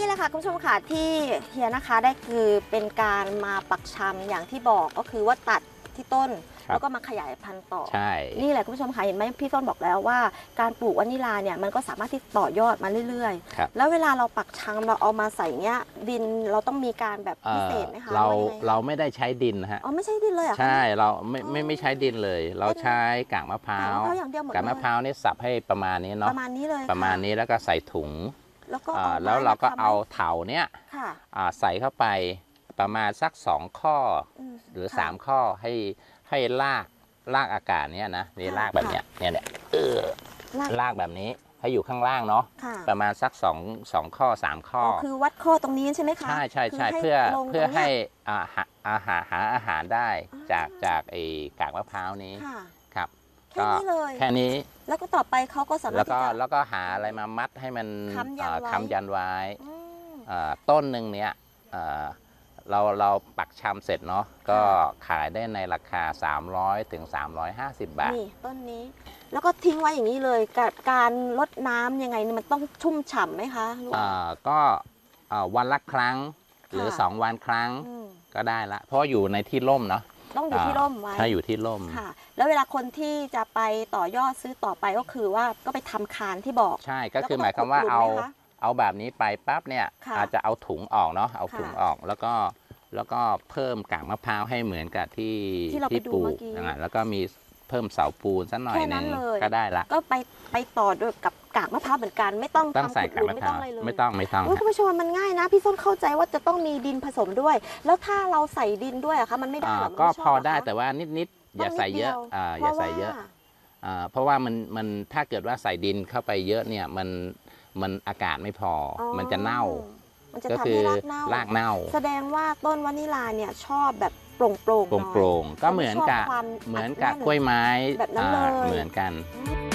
นี่แหละค่ะคุณผู้ชมค่ะที่เฮียนะคะได้คือเป็นการมาปักชำอย่างที่บอกก็คือว่าตัดที่ต้นแล้วก็มาขยายพันธุ์ต่อใช่นี่แหละคุณผู้ชมค่ะเห็นไหมพี่ต้นบอกแล้วว่าการปลูกวานิลาเนี่ยมันก็สามารถที่ต่อยอดมาเรื่อยๆแล้วเวลาเราปักชำเราเอามาใส่เนี้ยดินเราต้องมีการแบบพิเศษไหมคะเราไม่ได้ใช้ดินฮะอ๋อไม่ใช่ดินเลยอ่ะใช่เราไม่ใช้ดินเลยเราใช้กากมะพร้าวกากมะพร้าวนี่สับให้ประมาณนี้เนาะประมาณนี้เลยประมาณนี้แล้วก็ใส่ถุงแล้วเราก็เอาเถาเนี้ยใส่เข้าไปประมาณสัก2ข้อหรือ3ข้อให้ลากอากาศเนี้ยนะนี่ลากแบบเนี้ยเนี่ยลากแบบนี้ให้อยู่ข้างล่างเนาะประมาณสัก2ข้อ3ข้อคือวัดข้อตรงนี้ใช่ไหมคะใช่เพื่อให้หาอาหารได้จากไอ้กากมะพร้าวนี้ครับแค่นี้เลยแค่นี้แล้วก็ต่อไปเขาก็สามารถแล้วก็หาอะไรมามัดให้มันค้ำยันไว้ต้นหนึ่งเนี้ยเราปักชำเสร็จเนาะก็ขายได้ในราคา300 ถึง 350 บาทนี่ต้นนี้แล้วก็ทิ้งไว้อย่างนี้เลยการรดน้ำยังไงมันต้องชุ่มฉ่ำไหมคะก็วันละครั้งหรือ2 วันครั้งก็ได้ละเพราะอยู่ในที่ร่มเนาะต้องอยู่ที่ร่มไว้ถ้าอยู่ที่ร่มค่ะแล้วเวลาคนที่จะไปต่อยอดซื้อต่อไปก็คือว่าก็ไปทำคานที่บอกใช่ก็คือหมายความว่าเอาแบบนี้ไปปั๊บเนี่ยอาจจะเอาถุงออกเนาะเอาถุงออกแล้วก็เพิ่มกากมะพร้าวให้เหมือนกับที่ปลูกแล้วก็มีเพิ่มเสาปูนสักหน่อยนึงก็ได้ละก็ไปต่อด้วยกับกากมะพร้าวเหมือนกันไม่ต้องใส่กากมะพร้าวไม่ต้องคุณผู้ชมมันง่ายนะพี่ส้มเข้าใจว่าจะต้องมีดินผสมด้วยแล้วถ้าเราใส่ดินด้วยอะคะมันไม่ได้หรอก็พอได้แต่ว่านิดอย่าใส่เยอะอย่าใส่เยอะเพราะว่ามันถ้าเกิดว่าใส่ดินเข้าไปเยอะเนี่ยมันอากาศไม่พอมันจะเน่าก็คือรากเน่าแสดงว่าต้นวานิลาเนี่ยชอบแบบโปร่งๆก็เหมือนกับกล้วยไม้แบบนั้นเลยเหมือนกัน